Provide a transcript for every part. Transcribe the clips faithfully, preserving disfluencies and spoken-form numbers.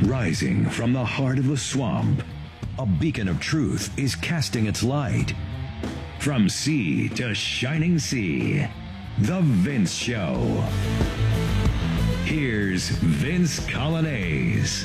Rising from the heart of the swamp, a beacon of truth is casting its light. From sea to shining sea, The Vince Show. Here's Vince Coglianese.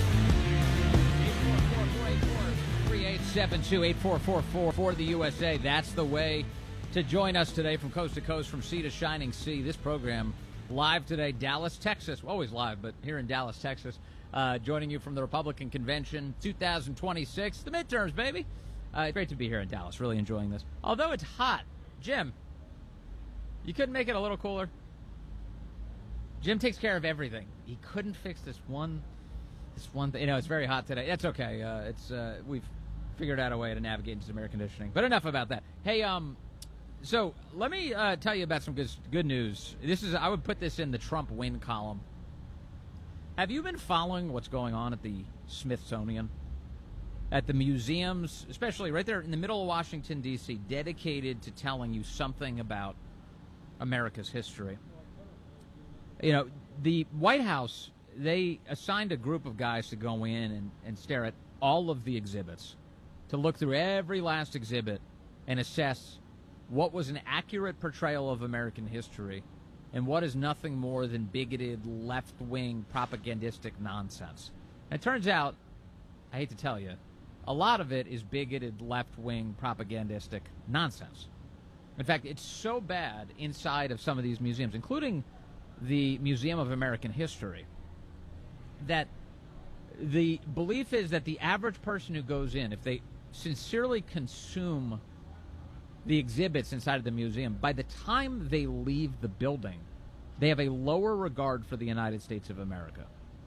three eight seven two, eight four four four for the U S A. That's the way to join us today from coast to coast, from sea to shining sea. This program live today, Dallas, Texas. Always live, but here in Dallas, Texas. Uh, joining you from the Republican Convention two thousand twenty-six, the midterms, baby. Uh, great to be here in Dallas. Really enjoying this. Although it's hot. Jim, you couldn't make it a little cooler? Jim takes care of everything. He couldn't fix this one, this one thing. You know, it's very hot today. That's okay. Uh, it's uh, we've figured out a way to navigate into some air conditioning. But enough about that. Hey, um, so let me uh, tell you about some good good news. This is I would put this in the Trump win column. Have you been following what's going on at the Smithsonian? At the museums, especially right there in the middle of Washington, D C, dedicated to telling you something about America's history. You know, the White House, they assigned a group of guys to go in and, and stare at all of the exhibits, to look through every last exhibit and assess what was an accurate portrayal of American history and what is nothing more than bigoted, left-wing, propagandistic nonsense. And it turns out, I hate to tell you, a lot of it is bigoted, left-wing, propagandistic nonsense. In fact, it's so bad inside of some of these museums, including the Museum of American History, that the belief is that the average person who goes in, if they sincerely consume the exhibits inside of the museum, by the time they leave the building, they have a lower regard for the United States of America.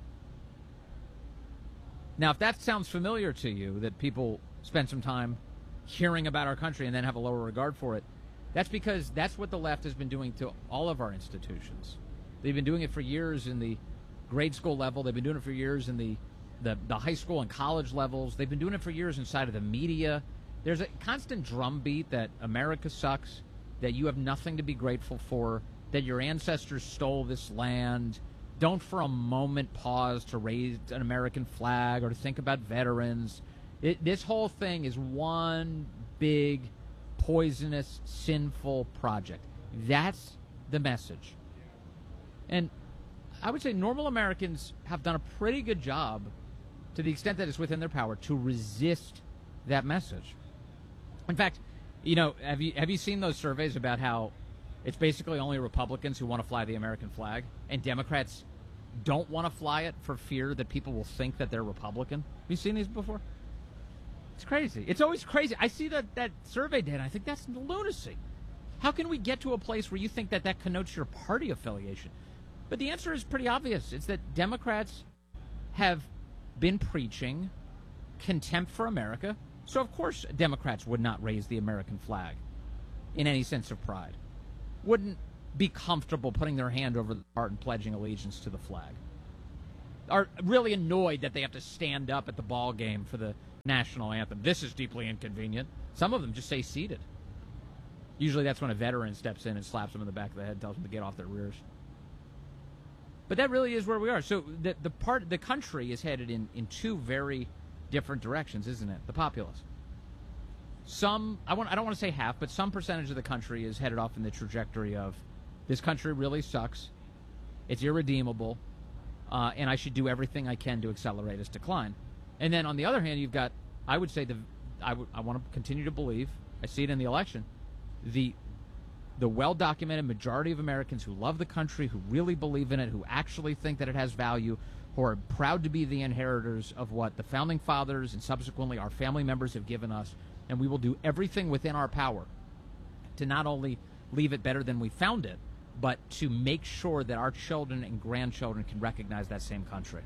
Now, if that sounds familiar to you, that people spend some time hearing about our country and then have a lower regard for it, that's because that's what the left has been doing to all of our institutions. They've been doing it for years in the grade school level. They've been doing it for years in the, the, the high school and college levels. They've been doing it for years inside of the media. There's a constant drumbeat that America sucks, that you have nothing to be grateful for, that your ancestors stole this land. Don't for a moment pause to raise an American flag or to think about veterans. It, this whole thing is one big, poisonous, sinful project. That's the message. And I would say normal Americans have done a pretty good job, to the extent that it's within their power, to resist that message. In fact, you know, have you have you seen those surveys about how it's basically only Republicans who want to fly the American flag, and Democrats don't want to fly it for fear that people will think that they're Republican? Have you seen these before? It's crazy. It's always crazy. I see that, that survey data, and I think that's lunacy. How can we get to a place where you think that that connotes your party affiliation? But the answer is pretty obvious. It's that Democrats have been preaching contempt for America. So, of course, Democrats would not raise the American flag in any sense of pride. Wouldn't be comfortable putting their hand over the heart and pledging allegiance to the flag. Are really annoyed that they have to stand up at the ball game for the national anthem. This is deeply inconvenient. Some of them just say seated. Usually that's when a veteran steps in and slaps them in the back of the head and tells them to get off their rears. But that really is where we are. So the the part the country is headed in, in two very different directions, isn't it? The populace. Some I want I don't want to say half, but some percentage of the country is headed off in the trajectory of this country really sucks. It's irredeemable, uh, and I should do everything I can to accelerate its decline. And then on the other hand, you've got I would say the I would I want to continue to believe, I see it in the election, the the well-documented majority of Americans who love the country, who really believe in it, who actually think that it has value, who are proud to be the inheritors of what the Founding Fathers and subsequently our family members have given us, and we will do everything within our power to not only leave it better than we found it, but to make sure that our children and grandchildren can recognize that same country.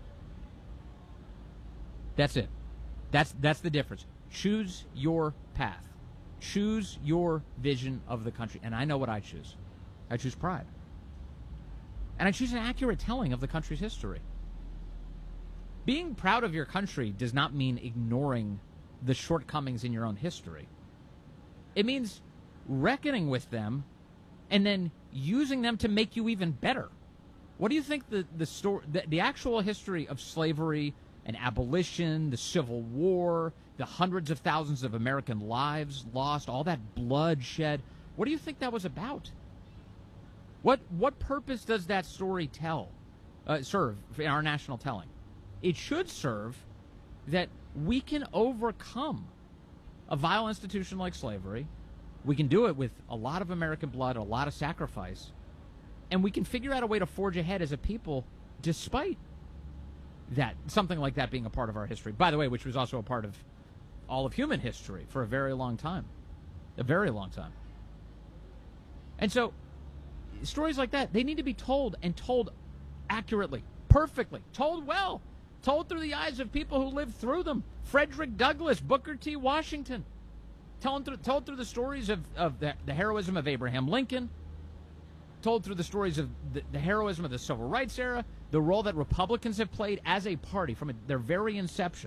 That's it. That's that's the difference. Choose your path. Choose your vision of the country. And I know what I choose. I choose pride. And I choose an accurate telling of the country's history. Being proud of your country does not mean ignoring the shortcomings in your own history. It means reckoning with them and then using them to make you even better. What do you think the the story, the, the actual history of slavery and abolition, the Civil War, the hundreds of thousands of American lives lost, all that blood shed? What do you think that was about? What what purpose does that story tell, uh, serve in our national telling? It should serve that we can overcome a vile institution like slavery. We can do it with a lot of American blood, a lot of sacrifice, and we can figure out a way to forge ahead as a people despite that, something like that being a part of our history. By the way, which was also a part of all of human history for a very long time. A very long time. And so, stories like that, they need to be told, and told accurately, perfectly, told well, told through the eyes of people who lived through them. Frederick Douglass, Booker T. Washington, told through, told through the stories of, of the, the heroism of Abraham Lincoln, told through the stories of the, the heroism of the Civil Rights era, the role that Republicans have played as a party from a, their very inception,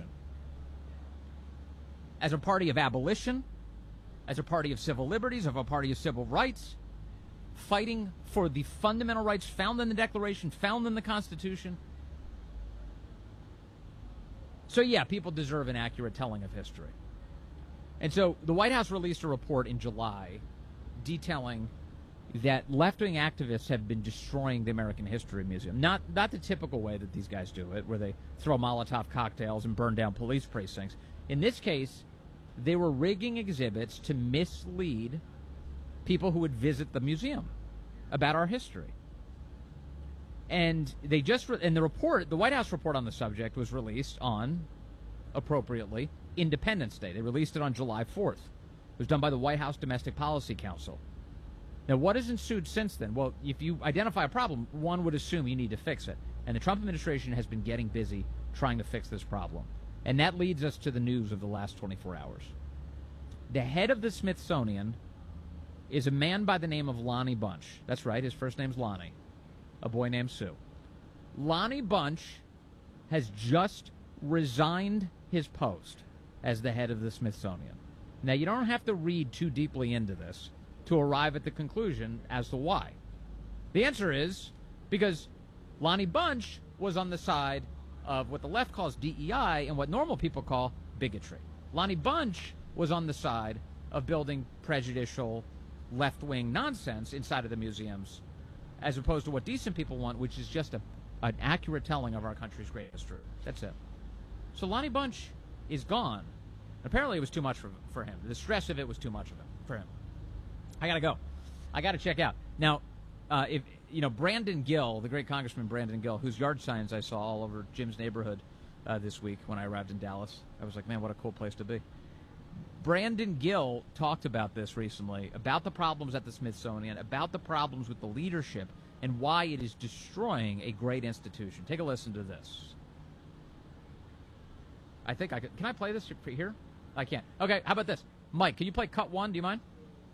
as a party of abolition, as a party of civil liberties, of a party of civil rights, fighting for the fundamental rights found in the Declaration, found in the Constitution. So, yeah, people deserve an accurate telling of history. And so the White House released a report in July detailing that left-wing activists have been destroying the American History Museum. Not not the typical way that these guys do it, where they throw Molotov cocktails and burn down police precincts. In this case, they were rigging exhibits to mislead people who would visit the museum about our history. And they just re- and the report, the White House report on the subject, was released on, appropriately, Independence Day. They released it on July fourth. It was done by the White House Domestic Policy Council. Now, what has ensued since then? Well, if you identify a problem, one would assume you need to fix it. And the Trump administration has been getting busy trying to fix this problem. And that leads us to the news of the last twenty-four hours. The head of the Smithsonian is a man by the name of Lonnie Bunch. That's right, his first name's Lonnie. A boy named Sue. Lonnie Bunch has just resigned his post as the head of the Smithsonian. Now, you don't have to read too deeply into this to arrive at the conclusion as to why. The answer is because Lonnie Bunch was on the side of what the left calls D E I and what normal people call bigotry. Lonnie Bunch was on the side of building prejudicial left-wing nonsense inside of the museums, as opposed to what decent people want, which is just a, an accurate telling of our country's great history. That's it. So Lonnie Bunch is gone. Apparently it was too much for, for him. The stress of it was too much of it for him. I got to go. I got to check out. Now, uh, if you know, Brandon Gill, the great Congressman Brandon Gill, whose yard signs I saw all over Jim's neighborhood uh, this week when I arrived in Dallas. I was like, man, what a cool place to be. Brandon Gill talked about this recently, about the problems at the Smithsonian, about the problems with the leadership, and why it is destroying a great institution. Take a listen to this. I think I could. Can I play this here? I can't. Okay, how about this? Mike, can you play cut one? Do you mind?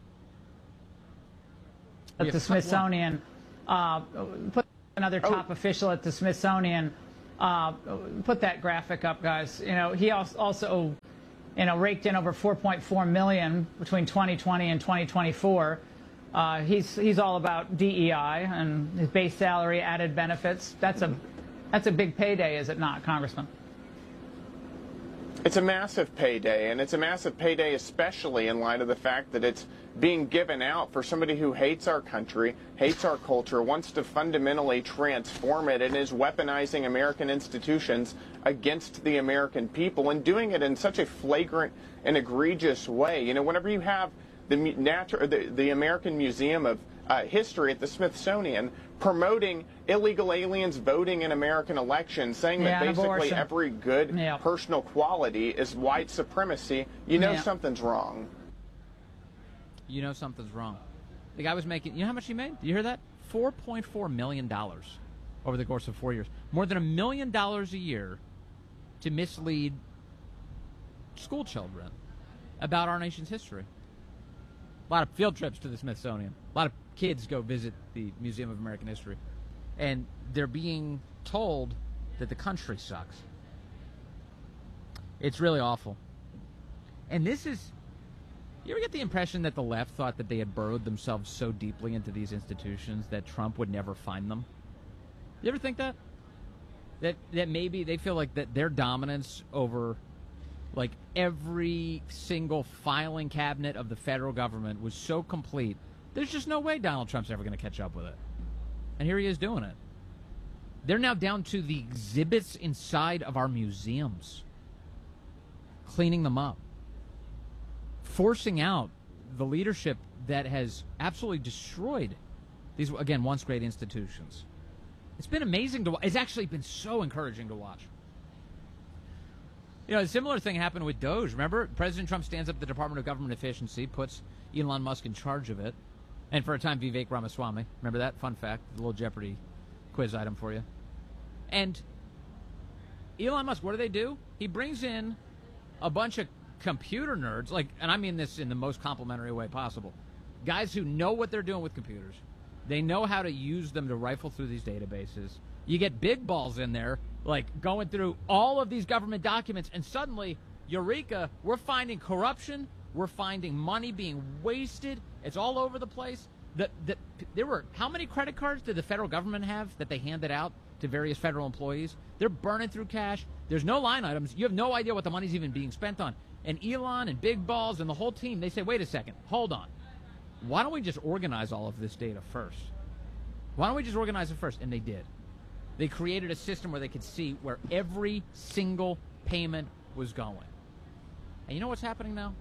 At the Smithsonian, uh, put another top oh. official at the Smithsonian, uh, put that graphic up, guys. You know, he also, you know, raked in over four point four million between twenty twenty and twenty twenty-four. Uh, he's he's all about D E I and his base salary, added benefits. That's a that's a big payday, is it not, Congressman? It's a massive payday, and it's a massive payday especially in light of the fact that it's being given out for somebody who hates our country, hates our culture, wants to fundamentally transform it, and is weaponizing American institutions against the American people, and doing it in such a flagrant and egregious way. You know, whenever you have the, natu- the, the American Museum of uh, History at the Smithsonian promoting illegal aliens voting in American elections, saying yeah, that basically abortion. every good yeah. personal quality is white supremacy, you know yeah. something's wrong. You know something's wrong. The guy was making, you know how much he made? Did you hear that? four point four million dollars over the course of four years. More than a million dollars a year to mislead school children about our nation's history. A lot of field trips to the Smithsonian. A lot of kids go visit the Museum of American History. And they're being told that the country sucks. It's really awful. And this is... You ever get the impression that the left thought that they had burrowed themselves so deeply into these institutions that Trump would never find them? You ever think that? That that maybe they feel like that their dominance over like every single filing cabinet of the federal government was so complete, there's just no way Donald Trump's ever going to catch up with it. And here he is doing it. They're now down to the exhibits inside of our museums, cleaning them up, forcing out the leadership that has absolutely destroyed these, again, once great institutions. It's been amazing to watch. It's actually been so encouraging to watch. You know, a similar thing happened with Doge. Remember, President Trump stands up the Department of Government Efficiency, puts Elon Musk in charge of it, and for a time, Vivek Ramaswamy. Remember that? Fun fact, a little Jeopardy quiz item for you. And Elon Musk, what do they do? He brings in a bunch of computer nerds, like, and I mean this in the most complimentary way possible, guys who know what they're doing with computers. They know how to use them to rifle through these databases. You get big balls in there, like going through all of these government documents, and suddenly, eureka, we're finding corruption, we're finding money being wasted. It's all over the place. The, the, there were, how many credit cards did the federal government have that they handed out to various federal employees? They're burning through cash. There's no line items. You have no idea what the money's even being spent on. And Elon and Big Balls and the whole team, they say, wait a second, hold on. Why don't we just organize all of this data first? Why don't we just organize it first? And they did. They created a system where they could see where every single payment was going. And you know what's happening now?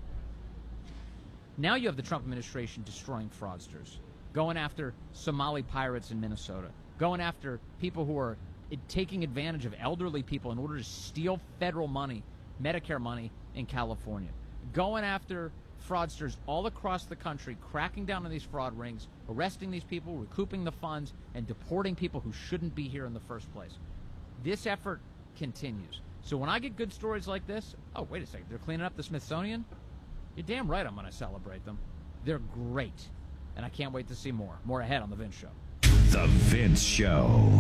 Now you have the Trump administration destroying fraudsters, going after Somali pirates in Minnesota, going after people who are taking advantage of elderly people in order to steal federal money, Medicare money in California, going after fraudsters all across the country, cracking down on these fraud rings, arresting these people, recouping the funds, and deporting people who shouldn't be here in the first place. This effort continues. So when I get good stories like this, oh, wait a second, they're cleaning up the Smithsonian? You're damn right I'm going to celebrate them. They're great. And I can't wait to see more. More ahead on The Vince Show. The Vince Show.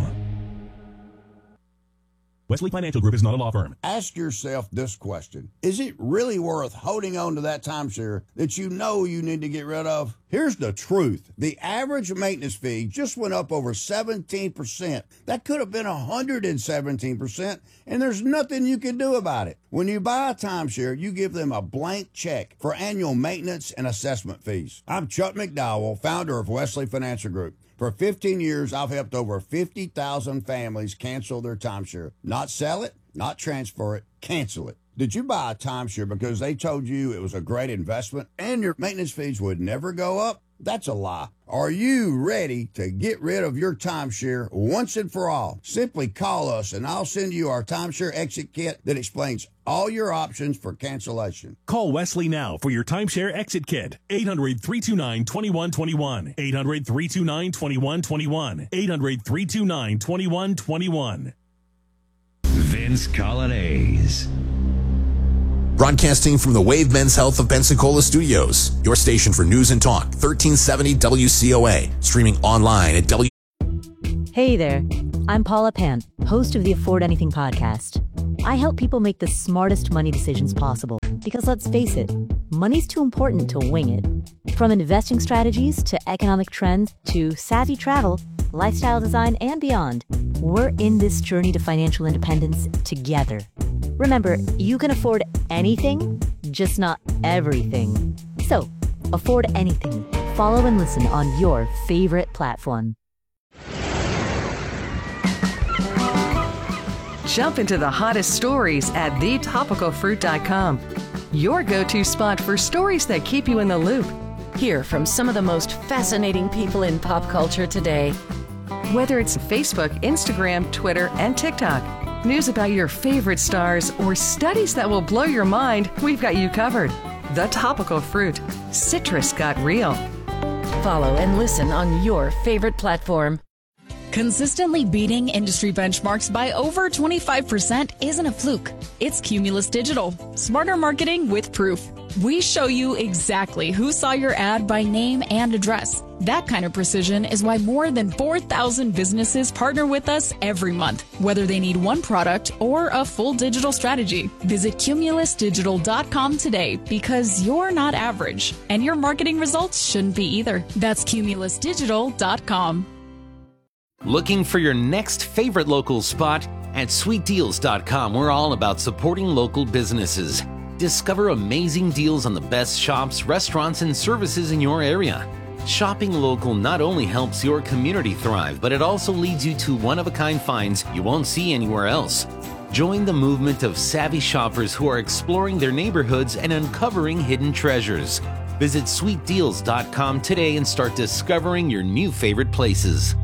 Wesley Financial Group is not a law firm. Ask yourself this question. Is it really worth holding on to that timeshare that you know you need to get rid of? Here's the truth. The average maintenance fee just went up over seventeen percent. That could have been one hundred seventeen percent, and there's nothing you can do about it. When you buy a timeshare, you give them a blank check for annual maintenance and assessment fees. I'm Chuck McDowell, founder of Wesley Financial Group. For fifteen years, I've helped over fifty thousand families cancel their timeshare. Not sell it, not transfer it, cancel it. Did you buy a timeshare because they told you it was a great investment and your maintenance fees would never go up? That's a lie. Are you ready to get rid of your timeshare once and for all? Simply call us and I'll send you our timeshare exit kit that explains all your options for cancellation. Call Wesley now for your timeshare exit kit. eight hundred, three two nine, two one two one. eight hundred, three two nine, two one two one. eight hundred, three two nine, two one two one. Vince Colonnese. Broadcasting from the Wave Men's Health of Pensacola Studios, your station for news and talk, thirteen seventy W C O A, streaming online at W. Hey there, I'm Paula Pant, host of the Afford Anything podcast. I help people make the smartest money decisions possible, because let's face it, money's too important to wing it. From investing strategies to economic trends to savvy travel, lifestyle design, and beyond, we're in this journey to financial independence together. Remember, you can afford anything, just not everything. So, afford anything. Follow and listen on your favorite platform. Jump into the hottest stories at the topical fruit dot com. Your go-to spot for stories that keep you in the loop. Hear from some of the most fascinating people in pop culture today. Whether it's Facebook, Instagram, Twitter, and TikTok, news about your favorite stars, or studies that will blow your mind, we've got you covered. The Topical Fruit. Citrus got real. Follow and listen on your favorite platform. Consistently beating industry benchmarks by over twenty-five percent isn't a fluke. It's Cumulus Digital. Smarter marketing with proof. We show you exactly who saw your ad by name and address. That kind of precision is why more than four thousand businesses partner with us every month, whether they need one product or a full digital strategy. Visit cumulus digital dot com today, because you're not average, and your marketing results shouldn't be either. That's cumulus digital dot com. Looking for your next favorite local spot? At sweet deals dot com, we're all about supporting local businesses. Discover amazing deals on the best shops, restaurants, and services in your area. Shopping local not only helps your community thrive, but it also leads you to one-of-a-kind finds you won't see anywhere else. Join the movement of savvy shoppers who are exploring their neighborhoods and uncovering hidden treasures. Visit sweet deals dot com today and start discovering your new favorite places.